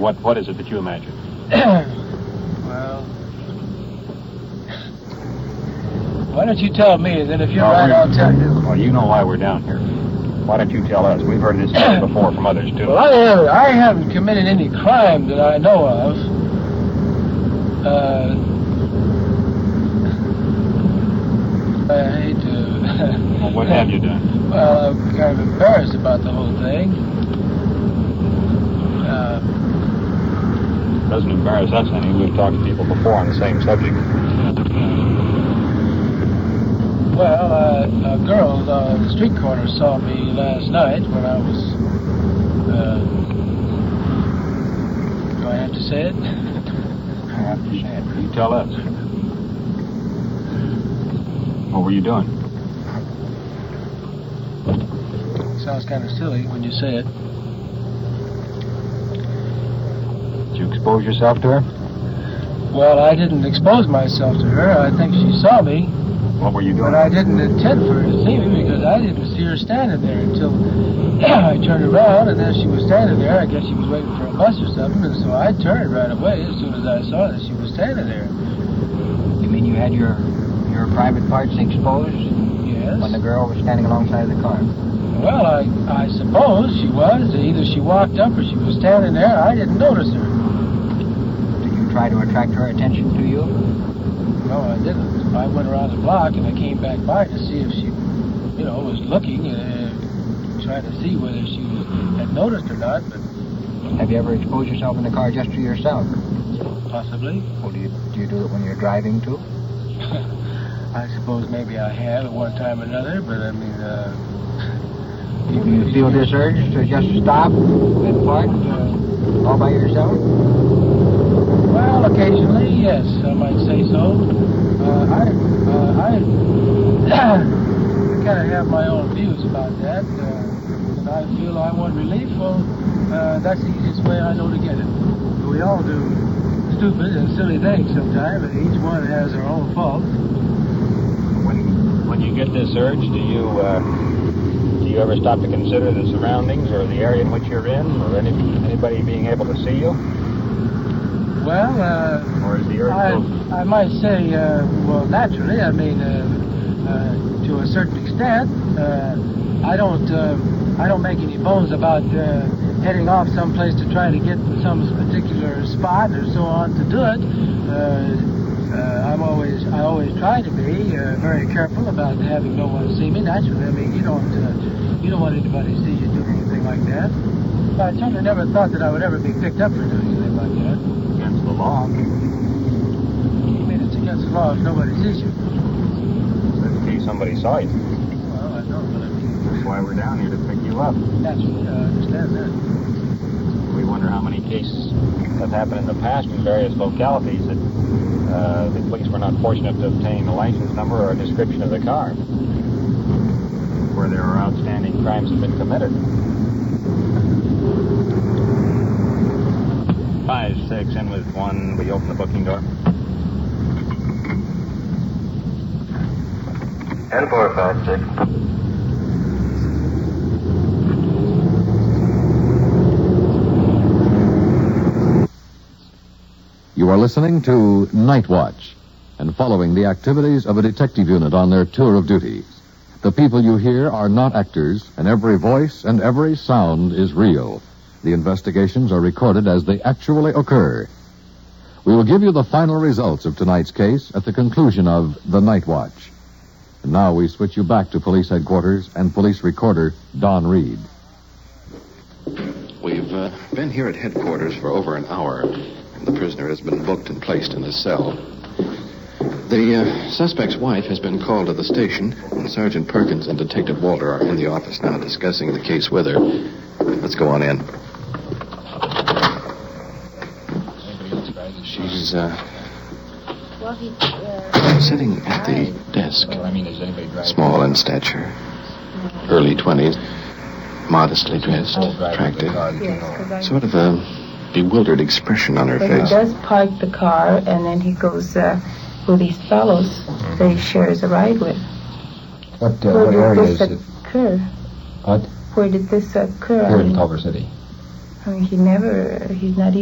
What is it that you imagine? Well, why don't you tell me, and then if you're right, I'll tell you. Well, you know why we're down here. Why don't you tell us? We've heard this story before from others, too. Well, I haven't committed any crime that I know of. I hate to... Well, what have you done? Well, I'm kind of embarrassed about the whole thing. Doesn't embarrass us any. We've talked to people before on the same subject. Well, a girl on the street corner saw me last night when I was... do I have to say it? I have to say it. You tell us. What were you doing? Sounds kind of silly when you say it. Did you expose yourself to her? Well, I didn't expose myself to her. I think she saw me. What were you doing? But I didn't intend for her to see me because I didn't see her standing there until I turned around, and then she was standing there. I guess she was waiting for a bus or something, and so I turned right away as soon as I saw that she was standing there. You mean you had your private parts exposed? Yes. When the girl was standing alongside the car? Well, I suppose she was. Either she walked up or she was standing there. I didn't notice her. Did you try to attract her attention to you? No, I didn't. I went around the block and I came back by to see if she, was looking and trying to see whether she had noticed or not. But have you ever exposed yourself in the car just to yourself? Possibly. Or do you do it when you're driving too? I suppose maybe I have at one time or another, but I mean, do you feel this urge to just stop and park all by yourself? Well, occasionally, yes, I might say so. I kind of have my own views about that, and I feel I want relief. Well, that's the easiest way I know to get it. We all do stupid and silly things sometimes, and each one has their own faults. When you get this urge, do you ever stop to consider the surroundings or the area in which you're in, or anybody being able to see you? Well, or is the urge I might say, well, naturally, I mean, to a certain extent, I don't make any bones about heading off someplace to try to get to some particular spot or so on to do it. I always try to be very careful about having no one see me. Naturally, I mean, you don't want anybody to see you do anything like that. I certainly never thought that I would ever be picked up for doing anything like that. Against the law. You mean it's against the law if nobody sees you? In case somebody saw you. Well, I know, but I mean... That's why we're down here, to pick you up. Naturally, I understand that. We wonder how many cases have happened in the past in various localities that the police were not fortunate to obtain a license number or a description of the car, where there are outstanding crimes have been committed. 5-6 in with 1. Will you open the booking door? 10-4-5-6. You are listening to Night Watch and following the activities of a detective unit on their tour of duty. The people you hear are not actors, and every voice and every sound is real. The investigations are recorded as they actually occur. We will give you the final results of tonight's case at the conclusion of The Night Watch. And now we switch you back to police headquarters and police recorder Don Reed. We've been here at headquarters for over an hour. The prisoner has been booked and placed in his cell. The suspect's wife has been called to the station, and Sergeant Perkins and Detective Walter are in the office now discussing the case with her. Let's go on in. She's sitting at the desk, small in stature, early 20s, modestly dressed, attractive, sort of a bewildered expression on her face. He does park the car, and then he goes with these fellows that he shares a ride with. What area is it? Occur? What? Where did this occur? Here in Culver City. I mean, he's not even